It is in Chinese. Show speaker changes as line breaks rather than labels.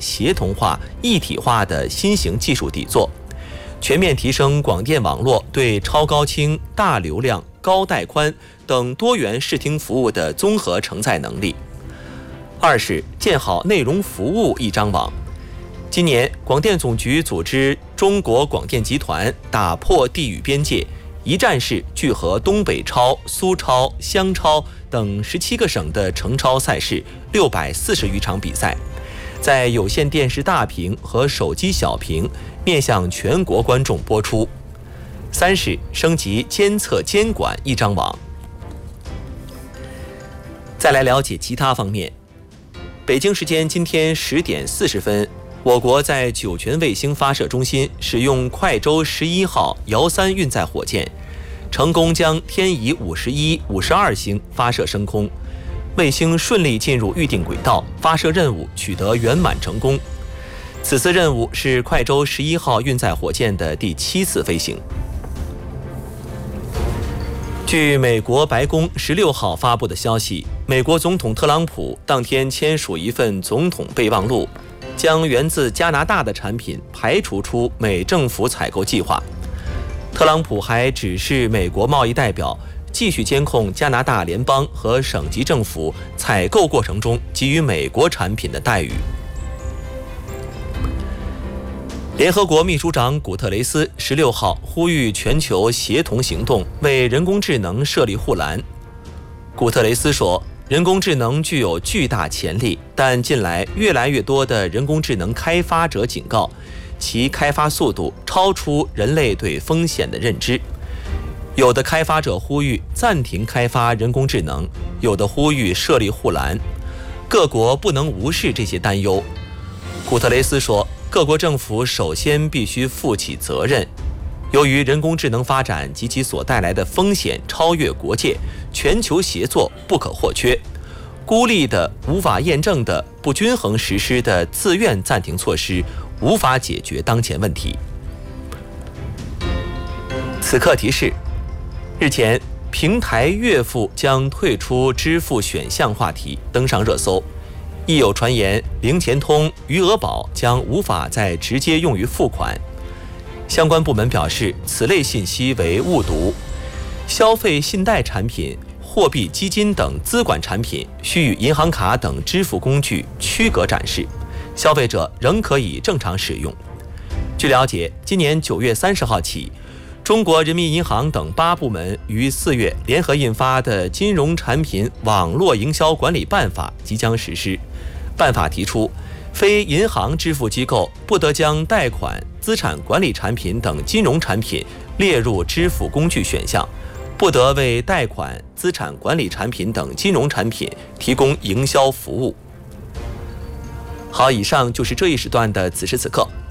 协同化、一体化的新型技术底座，全面提升广电网络对超高清、大流量、高带宽等多元视听服务的综合承载能力。二是建好内容服务一张网。今年，广电总局组织中国广电集团打破地域边界，一站式聚合东北超、苏超、湘超等17个省的城超赛事640余场比赛，在有线电视大屏和手机小屏面向全国观众播出。三是升级监测监管一张网。再来了解其他方面。北京时间今天10点40分，我国在酒泉卫星发射中心使用快舟11号遥3运载火箭，成功将天仪51、52星发射升空，卫星顺利进入预定轨道，发射任务取得圆满成功。此次任务是快舟11号运载火箭的第7次飞行。据美国白宫16号发布的消息，美国总统特朗普当天签署一份总统备忘录，将源自加拿大的产品排除出美政府采购计划。特朗普还指示美国贸易代表继续监控加拿大联邦和省级政府采购过程中给予美国产品的待遇。联合国秘书长古特雷斯16号呼吁全球协同行动，为人工智能设立护栏。古特雷斯说，人工智能具有巨大潜力，但近来越来越多的人工智能开发者警告，其开发速度超出人类对风险的认知。有的开发者呼吁暂停开发人工智能，有的呼吁设立护栏。各国不能无视这些担忧。古特雷斯说，各国政府首先必须负起责任。由于人工智能发展及其所带来的风险超越国界，全球协作不可或缺。孤立的、无法验证的、不均衡实施的自愿暂停措施无法解决当前问题。此刻提示：日前，平台月付将退出支付选项话题登上热搜。亦有传言，零钱通、余额宝将无法再直接用于付款。相关部门表示，此类信息为误读。消费信贷产品、货币基金等资管产品需与银行卡等支付工具区隔展示，消费者仍可以正常使用。据了解，今年9月30号起，中国人民银行等8部门于4月联合印发的《金融产品网络营销管理办法》即将实施。办法提出，非银行支付机构不得将贷款、资产管理产品等金融产品列入支付工具选项，不得为贷款、资产管理产品等金融产品提供营销服务。好，以上就是这一时段的此时此刻。